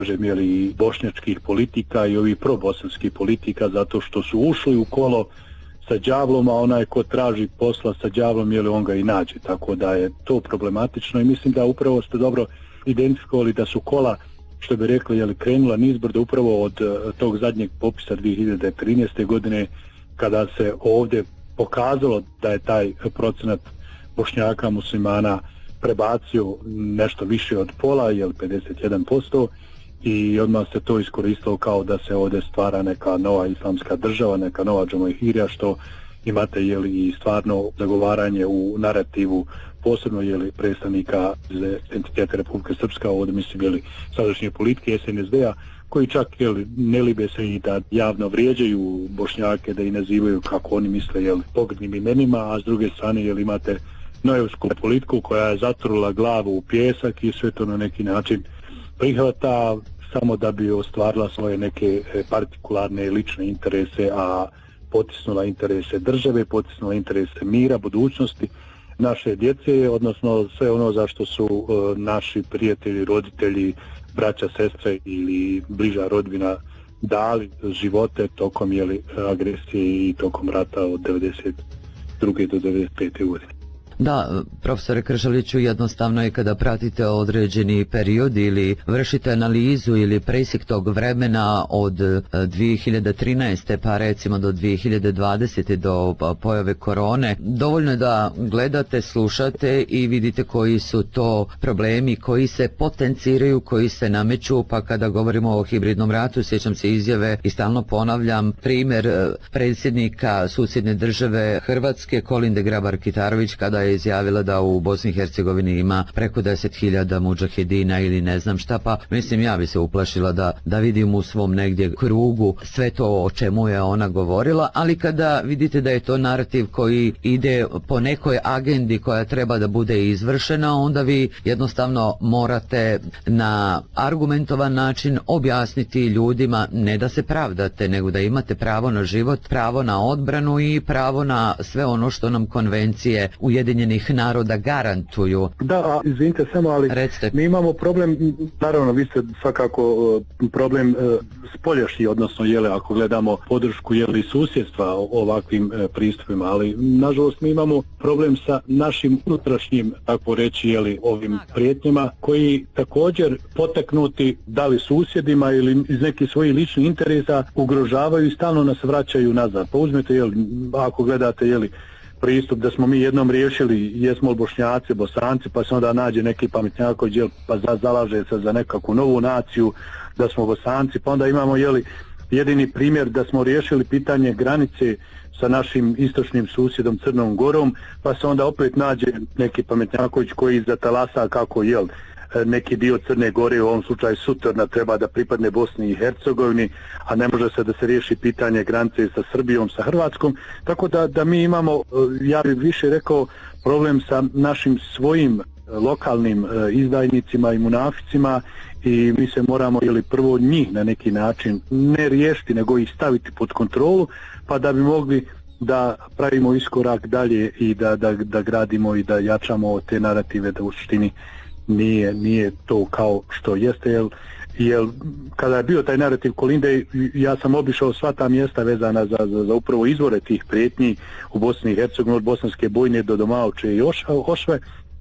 i bošnjačkih politika i ovih probosanskih politika, zato što su ušli u kolo sa đavlom, a onaj ko traži posla sa đavlom, on ga i nađe. Tako da je to problematično i mislim da upravo ste dobro identifikovali da su kola, što bi rekli, krenula nizbrdo upravo od tog zadnjeg popisa 2013. godine, kada se ovdje pokazalo da je taj procenat Bošnjaka muslimana prebacio nešto više od pola, 51%, i odmah se to iskoristilo kao da se ovdje stvara neka nova islamska država, neka nova džamahirija, što imate i stvarno zagovaranje u narativu posebno predstavnika entiteta Republike Srpska, ovdje mislim sadašnje politike SNSD-a, koji čak ne libe se i da javno vrijeđaju Bošnjake, da i nazivaju kako oni misle pogrdnim imenima, a s druge strane imate nojevsku politiku koja je zatrula glavu u pijesak i sve to na neki način prihvata samo da bi ostvarila svoje neke partikularne i lične interese, a potisnula interese države, potisnula interese mira, budućnosti naše djece, odnosno sve ono za što su naši prijatelji, roditelji, braća, sestre ili bliža rodbina dali živote tokom agresije i tokom rata od 92. do 95. godine. Da, profesore Kržaliću, jednostavno je kada pratite određeni period ili vršite analizu ili presjek tog vremena od 2013. pa recimo do 2020. do pojave korone, dovoljno je da gledate, slušate i vidite koji su to problemi koji se potenciraju, koji se nameću, pa kada govorimo o hibridnom ratu, sjećam se izjave i stalno ponavljam primjer predsjednika susjedne države Hrvatske, Kolinde Grabar-Kitarović, kada je izjavila da u Bosni i Hercegovini ima preko 10.000 mudžahedina ili ne znam šta, pa mislim ja bi se uplašila da vidim u svom negdje krugu sve to o čemu je ona govorila, ali kada vidite da je to narativ koji ide po nekoj agendi koja treba da bude izvršena, onda vi jednostavno morate na argumentovan način objasniti ljudima, ne da se pravdate, nego da imate pravo na život, pravo na odbranu i pravo na sve ono što nam konvencije Ujedinjenih naroda garantuju. Da, izvinite samo, ali recite. Mi imamo problem, naravno vi ste svakako problem spoljašnji, odnosno ako gledamo podršku susjedstva ovakvim pristupima, ali nažalost mi imamo problem sa našim unutrašnjim, tako reći, ovim prijetnjama, koji također potaknuti da li susjedima ili iz nekih svojih ličnih interesa ugrožavaju i stalno nas vraćaju nazad. Pa uzmete, ako gledate, pristup da smo mi jednom riješili jesmo li Bošnjaci, Bosanci, pa se onda nađe neki pametnjak koji pa zalaže se za nekakvu novu naciju, da smo Bosanci, pa onda imamo jedini primjer da smo riješili pitanje granice sa našim istočnim susjedom Crnom Gorom, pa se onda opet nađe neki pametnjaković koji zatalasa kako neki dio Crne Gore, u ovom slučaju Sutorna, treba da pripadne Bosni i Hercegovini, a ne može se da se riješi pitanje granice sa Srbijom, sa Hrvatskom, tako da mi imamo, ja bih više rekao, problem sa našim svojim lokalnim izdajnicima i munaficima, i mi se moramo prvo njih na neki način ne riješiti, nego ih staviti pod kontrolu, pa da bi mogli da pravimo iskorak dalje i da gradimo i da jačamo te narative, da u suštini nije to kao što jeste, jer kada je bio taj narativ Kolinde, ja sam obišao sva ta mjesta vezana za upravo izvore tih prijetnji u Bosni i Hercegovini, od Bosanske Bojne do Domaoče i Ošve,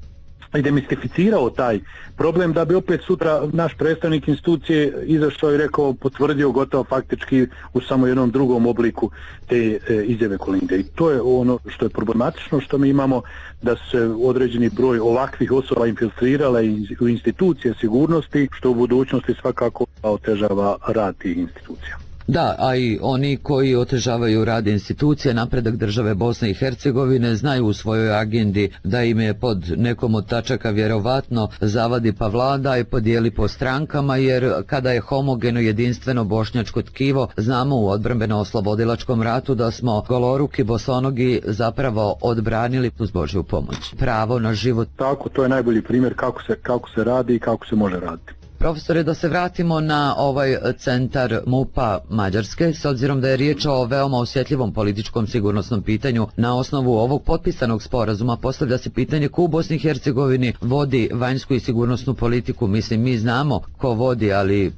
i demistificirao taj problem, da bi opet sutra naš predstavnik institucije izašao i rekao, potvrdio gotovo faktički u samo jednom drugom obliku te izjave Kolinde. I to je ono što je problematično, što mi imamo, da se određeni broj ovakvih osoba infiltrirala u institucije sigurnosti, što u budućnosti svakako otežava rad tih institucija. Da, a i oni koji otežavaju rad institucije, napredak države Bosne i Hercegovine, znaju u svojoj agendi da im je pod nekom od tačaka vjerovatno zavadi pa vlada i podijeli po strankama, jer kada je homogeno jedinstveno bošnjačko tkivo, znamo u odbrambeno-oslobodilačkom ratu da smo goloruki bosonogi zapravo odbranili uz Božju pomoć. Pravo na život. Tako, to je najbolji primjer kako se radi i kako se može raditi. Profesore, da se vratimo na ovaj centar MUP-a Mađarske, s obzirom da je riječ o veoma osjetljivom političkom sigurnosnom pitanju, na osnovu ovog potpisanog sporazuma postavlja se pitanje ko u Bosni i Hercegovini vodi vanjsku i sigurnosnu politiku. Mislim, mi znamo ko vodi, ali